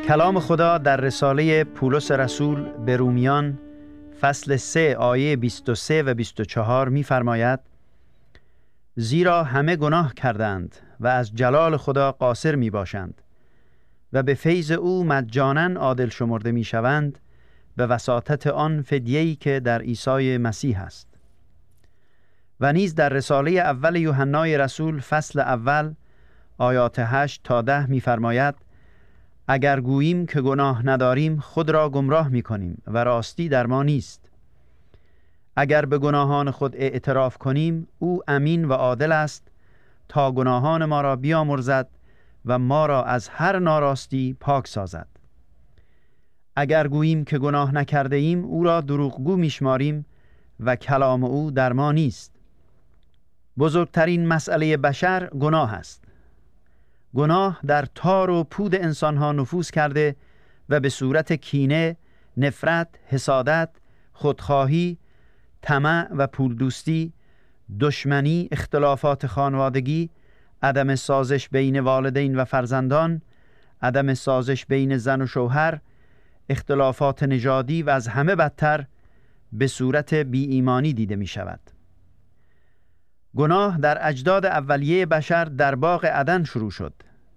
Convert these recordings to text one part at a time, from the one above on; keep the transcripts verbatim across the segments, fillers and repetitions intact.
کلام خدا در رساله پولس رسول به رومیان فصل سه آیه بیست و سه و بیست و چهار می فرماید: زیرا همه گناه کردند و از جلال خدا قاصر می باشند و به فیض او مجانا عادل شمرده می شوند به وساطت آن فدیه‌ای که در عیسی مسیح است. و نیز در رساله اول یوحنای رسول فصل اول آیات هشت تا ده می فرماید: اگر گوییم که گناه نداریم خود را گمراه می کنیم و راستی در ما نیست. اگر به گناهان خود اعتراف کنیم او امین و عادل است تا گناهان ما را بیامرزد و ما را از هر ناراستی پاک سازد. اگر گوییم که گناه نکرده ایم او را دروغگو میشماریم و کلام او در ما نیست. بزرگترین مسئله بشر گناه است. گناه در تار و پود انسانها نفوذ کرده و به صورت کینه، نفرت، حسادت، خودخواهی، طمع و پول دوستی، دشمنی، اختلافات خانوادگی، عدم سازش بین والدین و فرزندان، عدم سازش بین زن و شوهر، اختلافات نژادی و از همه بدتر به صورت بی ایمانی دیده می شود. گناه در اجداد اولیه بشر در باغ عدن شروع شد.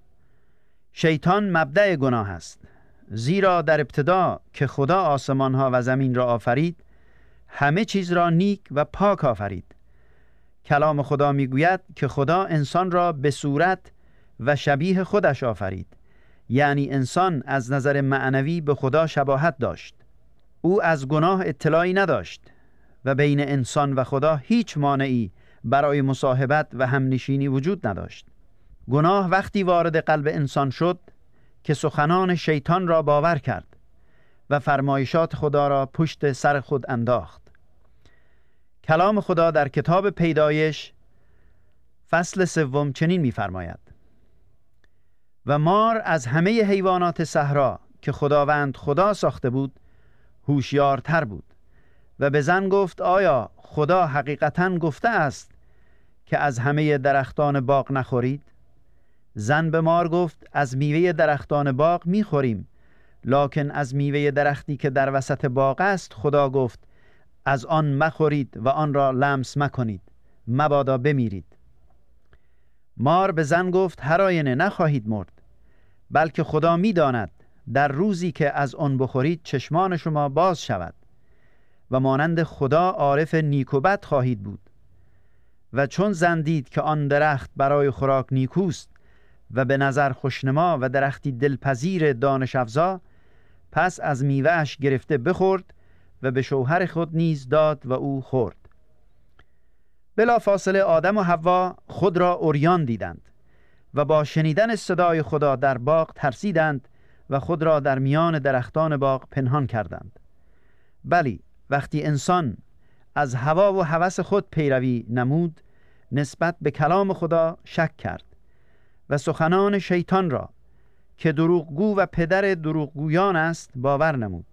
شیطان مبدأ گناه است، زیرا در ابتدا که خدا آسمانها و زمین را آفرید همه چیز را نیک و پاک آفرید. کلام خدا میگوید که خدا انسان را به صورت و شبیه خودش آفرید، یعنی انسان از نظر معنوی به خدا شباهت داشت. او از گناه اطلاعی نداشت و بین انسان و خدا هیچ مانعی برای مصاحبت و همنشینی وجود نداشت. گناه وقتی وارد قلب انسان شد که سخنان شیطان را باور کرد و فرمایشات خدا را پشت سر خود انداخت. کلام خدا در کتاب پیدایش فصل سوم چنین می‌فرماید: و مار از همه حیوانات صحرا که خداوند خدا ساخته بود هوشیارتر بود و به زن گفت آیا خدا حقیقتاً گفته است که از همه درختان باغ نخورید؟ زن به مار گفت از میوه درختان باغ میخوریم، لکن از میوه درختی که در وسط باغ است خدا گفت از آن مخورید و آن را لمس مکنید، مبادا بمیرید. مار به زن گفت هر آینه نخواهید مرد، بلکه خدا میداند در روزی که از آن بخورید چشمان شما باز شود و مانند خدا عارف نیک و بد خواهید بود. و چون زن دید که آن درخت برای خوراک نیکوست و به نظر خوشنما و درختی دلپذیر دانش افزا، پس از میوه‌اش گرفته بخورد و به شوهر خود نیز داد و او خورد. بلافاصله آدم و حوا خود را عریان دیدند و با شنیدن صدای خدا در باغ ترسیدند و خود را در میان درختان باغ پنهان کردند. بلی، وقتی انسان از هوا و هوس خود پیروی نمود، نسبت به کلام خدا شک کرد و سخنان شیطان را که دروغگو و پدر دروغگویان است باور نمود.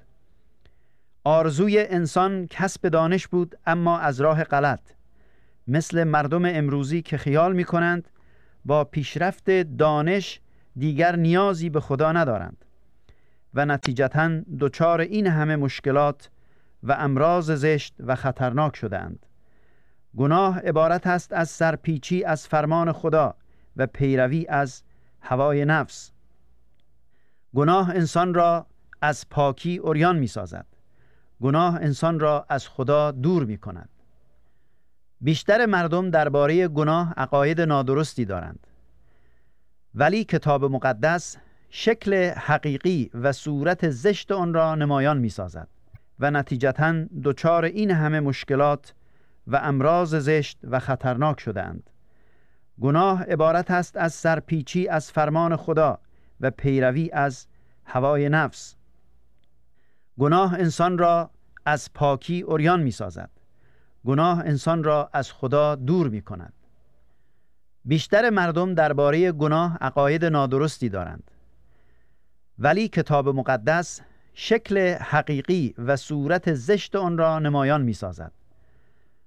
آرزوی انسان کسب دانش بود، اما از راه غلط، مثل مردم امروزی که خیال می کنند با پیشرفت دانش دیگر نیازی به خدا ندارند و نتیجتاً دچار این همه مشکلات و امراض زشت و خطرناک شدند. گناه عبارت است از سرپیچی از فرمان خدا و پیروی از هوای نفس. گناه انسان را از پاکی عریان می سازد. گناه انسان را از خدا دور می کند. بیشتر مردم درباره گناه عقاید نادرستی دارند، ولی کتاب مقدس شکل حقیقی و صورت زشت آن را نمایان می سازد و نتیجتاً دچار این همه مشکلات و امراض زشت و خطرناک شدند. گناه عبارت است از سرپیچی از فرمان خدا و پیروی از هوای نفس. گناه انسان را از پاکی عریان می سازد. گناه انسان را از خدا دور می کند. بیشتر مردم درباره گناه عقاید نادرستی دارند، ولی کتاب مقدس شکل حقیقی و صورت زشت آن را نمایان می سازد